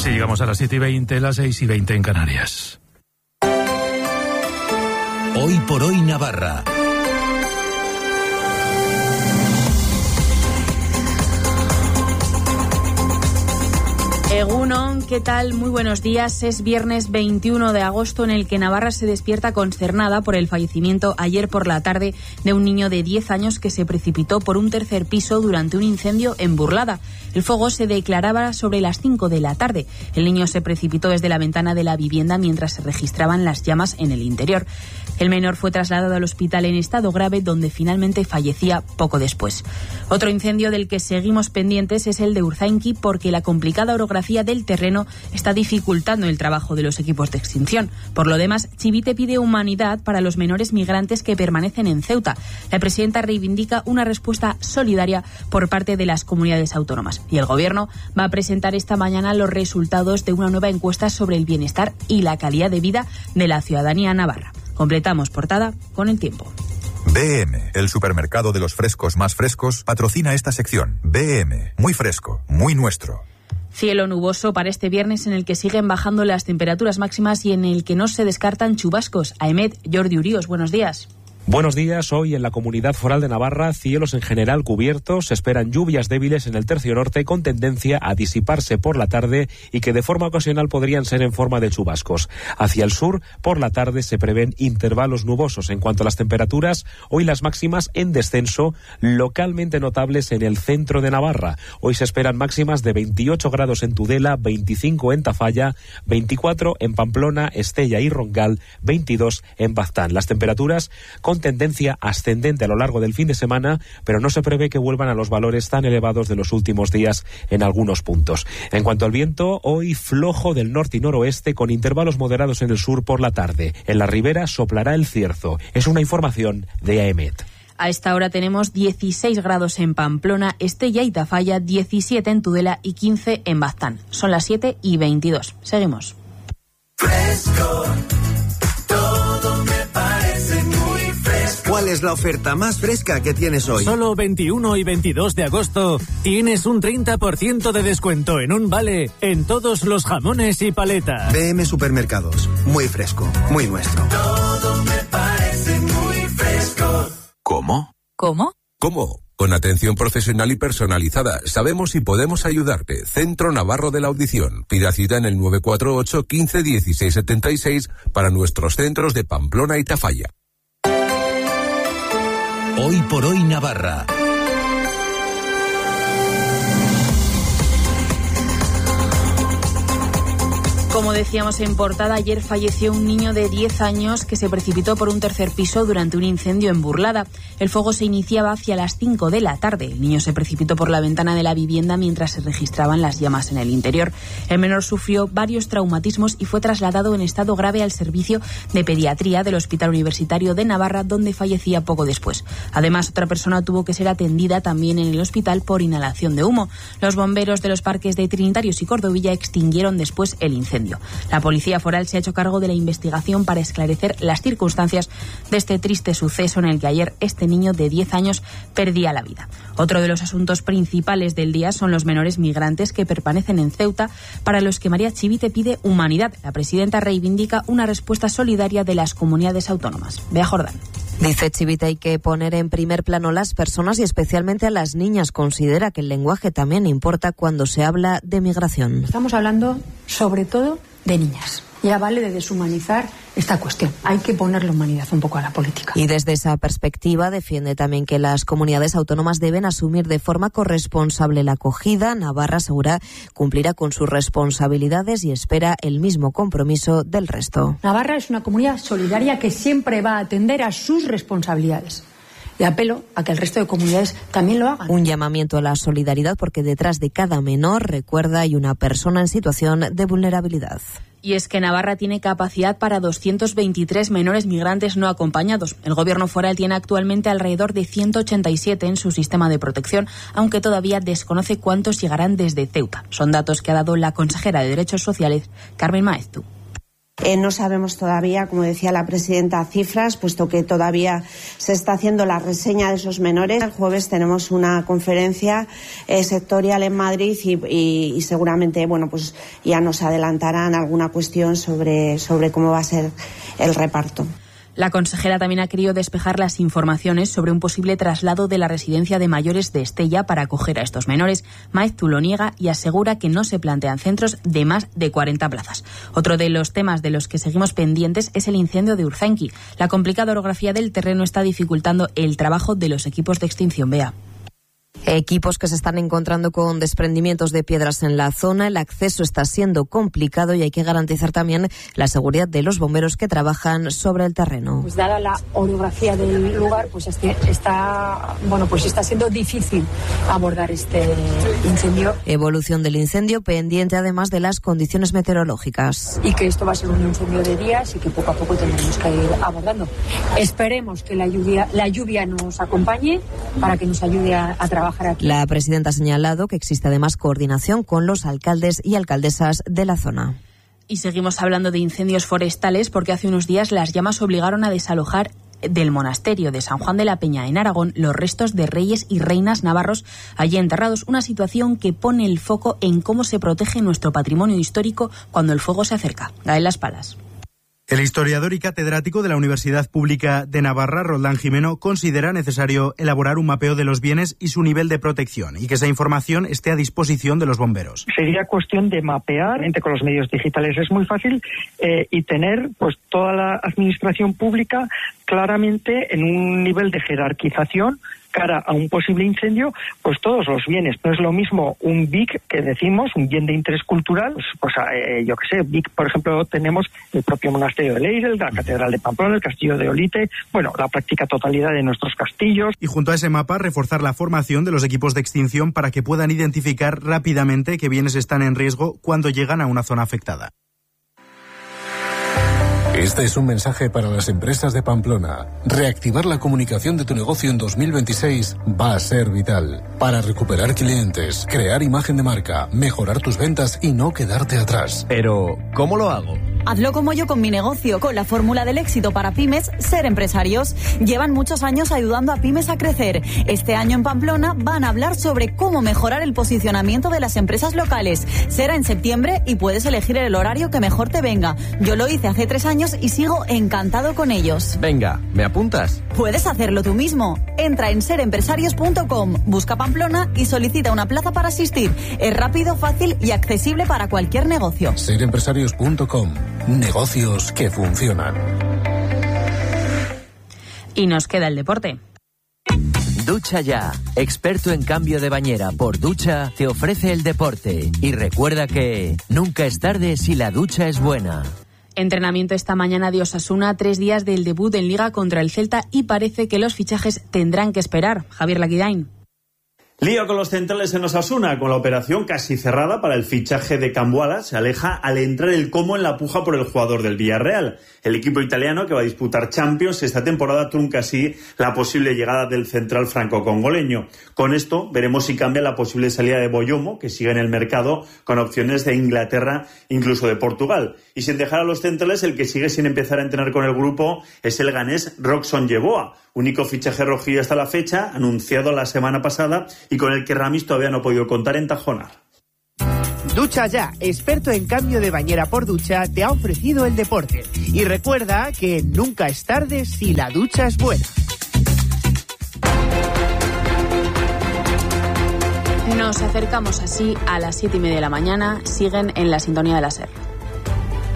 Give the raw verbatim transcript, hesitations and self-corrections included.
Así llegamos a las siete y veinte, las seis y veinte en Canarias. Hoy por hoy Navarra. Egunon, ¿qué tal? Muy buenos días. Es viernes veintiuno de agosto en el que Navarra se despierta consternada por el fallecimiento ayer por la tarde de un niño de diez años que se precipitó por un tercer piso durante un incendio en Burlada. El fuego se declaraba sobre las cinco de la tarde. El niño se precipitó desde la ventana de la vivienda mientras se registraban las llamas en el interior. El menor fue trasladado al hospital en estado grave, donde finalmente fallecía poco después. Otro incendio del que seguimos pendientes es el de Urzainqui, porque la complicada orografía del terreno está dificultando el trabajo de los equipos de extinción. Por lo demás, Chivite pide humanidad para los menores migrantes que permanecen en Ceuta. La presidenta reivindica una respuesta solidaria por parte de las comunidades autónomas. Y el Gobierno va a presentar esta mañana los resultados de una nueva encuesta sobre el bienestar y la calidad de vida de la ciudadanía navarra. Completamos portada con el tiempo. B M, el supermercado de los frescos más frescos, patrocina esta sección. B M, muy fresco, muy nuestro. Cielo nuboso para este viernes en el que siguen bajando las temperaturas máximas y en el que no se descartan chubascos. Aemet, Jordi Uríos, buenos días. Buenos días. Hoy en la Comunidad Foral de Navarra, cielos en general cubiertos, se esperan lluvias débiles en el tercio norte con tendencia a disiparse por la tarde y que de forma ocasional podrían ser en forma de chubascos. Hacia el sur, por la tarde se prevén intervalos nubosos. En cuanto a las temperaturas, hoy las máximas en descenso, localmente notables en el centro de Navarra. Hoy se esperan máximas de veintiocho grados en Tudela, veinticinco en Tafalla, veinticuatro en Pamplona, Estella y Roncal, veintidós en Baztán. Las temperaturas con tendencia ascendente a lo largo del fin de semana, pero no se prevé que vuelvan a los valores tan elevados de los últimos días en algunos puntos. En cuanto al viento, hoy flojo del norte y noroeste con intervalos moderados en el sur por la tarde. En la ribera soplará el cierzo. Es una información de Aemet. A esta hora tenemos dieciséis grados en Pamplona, Estella y Tafalla, diecisiete en Tudela y quince en Baztán. Son las siete y veintidós. Seguimos. Fresco, todo me parece muy fresco. ¿Cuál es la oferta más fresca que tienes hoy? Solo veintiuno y veintidós de agosto tienes un treinta por ciento de descuento en un vale en todos los jamones y paletas. B M Supermercados, muy fresco, muy nuestro. Todo me parece muy fresco. ¿Cómo? ¿Cómo? ¿Cómo? Con atención profesional y personalizada. Sabemos y podemos ayudarte. Centro Navarro de la Audición. Pida cita en el nueve cuatro ocho, quince, dieciséis setenta y seis para nuestros centros de Pamplona y Tafalla. Hoy por hoy Navarra. Como decíamos en portada, ayer falleció un niño de diez años que se precipitó por un tercer piso durante un incendio en Burlada. El fuego se iniciaba hacia las cinco de la tarde. El niño se precipitó por la ventana de la vivienda mientras se registraban las llamas en el interior. El menor sufrió varios traumatismos y fue trasladado en estado grave al servicio de pediatría del Hospital Universitario de Navarra, donde fallecía poco después. Además, otra persona tuvo que ser atendida también en el hospital por inhalación de humo. Los bomberos de los parques de Trinitarios y Cordovilla extinguieron después el incendio. La Policía Foral se ha hecho cargo de la investigación para esclarecer las circunstancias de este triste suceso en el que ayer este niño de diez años perdía la vida. Otro de los asuntos principales del día son los menores migrantes que permanecen en Ceuta, para los que María Chivite pide humanidad. La presidenta reivindica una respuesta solidaria de las comunidades autónomas. Bea Jordán. Dice Chivite, hay que poner en primer plano las personas y especialmente a las niñas. Considera que el lenguaje también importa cuando se habla de migración. Estamos hablando sobre todo de niñas. Ya vale de deshumanizar esta cuestión. Hay que ponerle humanidad un poco a la política. Y desde esa perspectiva defiende también que las comunidades autónomas deben asumir de forma corresponsable la acogida. Navarra asegura cumplirá con sus responsabilidades y espera el mismo compromiso del resto. Navarra es una comunidad solidaria que siempre va a atender a sus responsabilidades. Y apelo a que el resto de comunidades también lo hagan. Un llamamiento a la solidaridad porque detrás de cada menor, recuerda, hay una persona en situación de vulnerabilidad. Y es que Navarra tiene capacidad para doscientos veintitrés menores migrantes no acompañados. El Gobierno foral tiene actualmente alrededor de ciento ochenta y siete en su sistema de protección, aunque todavía desconoce cuántos llegarán desde Ceuta. Son datos que ha dado la consejera de Derechos Sociales, Carmen Maeztu. Eh, no sabemos todavía, como decía la presidenta, cifras, puesto que todavía se está haciendo la reseña de esos menores. El jueves tenemos una conferencia eh, sectorial en Madrid y, y, y seguramente, bueno, pues ya nos adelantarán alguna cuestión sobre, sobre cómo va a ser el reparto. La consejera también ha querido despejar las informaciones sobre un posible traslado de la residencia de mayores de Estella para acoger a estos menores. Maeztu lo niega y asegura que no se plantean centros de más de cuarenta plazas. Otro de los temas de los que seguimos pendientes es el incendio de Urzainqui. La complicada orografía del terreno está dificultando el trabajo de los equipos de extinción. Bea. Equipos que se están encontrando con desprendimientos de piedras en la zona. El acceso está siendo complicado y hay que garantizar también la seguridad de los bomberos que trabajan sobre el terreno. Pues dada la orografía del lugar, pues es que está, bueno, pues está siendo difícil abordar este incendio. Evolución del incendio pendiente además de las condiciones meteorológicas. Y que esto va a ser un incendio de días y que poco a poco tendremos que ir abordando. Esperemos que la lluvia, la lluvia nos acompañe para que nos ayude a, a trabajar. La presidenta ha señalado que existe además coordinación con los alcaldes y alcaldesas de la zona. Y seguimos hablando de incendios forestales porque hace unos días las llamas obligaron a desalojar del monasterio de San Juan de la Peña en Aragón los restos de reyes y reinas navarros allí enterrados, una situación que pone el foco en cómo se protege nuestro patrimonio histórico cuando el fuego se acerca. Gael Las Palas. El historiador y catedrático de la Universidad Pública de Navarra, Roldán Jimeno, considera necesario elaborar un mapeo de los bienes y su nivel de protección y que esa información esté a disposición de los bomberos. Sería cuestión de mapear, con los medios digitales es muy fácil, eh, y tener pues toda la administración pública claramente en un nivel de jerarquización cara a un posible incendio, pues todos los bienes. No es lo mismo un B I C que decimos, un bien de interés cultural, pues, pues eh, yo qué sé, B I C, por ejemplo, tenemos el propio monasterio de Leirel, la catedral de Pamplona, el castillo de Olite, bueno, la práctica totalidad de nuestros castillos. Y junto a ese mapa, reforzar la formación de los equipos de extinción para que puedan identificar rápidamente qué bienes están en riesgo cuando llegan a una zona afectada. Este es un mensaje para las empresas de Pamplona. Reactivar la comunicación de tu negocio en dos mil veintiséis va a ser vital. Para recuperar clientes, crear imagen de marca, mejorar tus ventas y no quedarte atrás. Pero, ¿cómo lo hago? Hazlo como yo con mi negocio, con la fórmula del éxito para pymes, Ser Empresarios. Llevan muchos años ayudando a pymes a crecer. Este año en Pamplona van a hablar sobre cómo mejorar el posicionamiento de las empresas locales. Será en septiembre y puedes elegir el horario que mejor te venga. Yo lo hice hace tres años y sigo encantado con ellos. Venga, ¿me apuntas? Puedes hacerlo tú mismo. Entra en ser empresarios punto com, busca Pamplona y solicita una plaza para asistir. Es rápido, fácil y accesible para cualquier negocio. ser empresarios punto com. Negocios que funcionan. Y nos queda el deporte. Ducha Ya, experto en cambio de bañera por ducha, te ofrece el deporte. Y recuerda que nunca es tarde si la ducha es buena. Entrenamiento esta mañana de Osasuna, tres días del debut en Liga contra el Celta y parece que los fichajes tendrán que esperar. Javier Laquidain. Lío con los centrales en Osasuna, con la operación casi cerrada para el fichaje de Cambuala. Se aleja al entrar el Como en la puja por el jugador del Villarreal. El equipo italiano que va a disputar Champions esta temporada trunca así la posible llegada del central franco-congoleño. Con esto veremos si cambia la posible salida de Boyomo, que sigue en el mercado con opciones de Inglaterra, incluso de Portugal. Y sin dejar a los centrales, el que sigue sin empezar a entrenar con el grupo es el ganés Roxon Yeboah, único fichaje rojillo hasta la fecha, anunciado la semana pasada y con el que Ramis todavía no ha podido contar en Tajonar. Ducha Ya, experto en cambio de bañera por ducha, te ha ofrecido el deporte. Y recuerda que nunca es tarde si la ducha es buena. Nos acercamos así a las siete y media de la mañana. Siguen en la sintonía de la SER.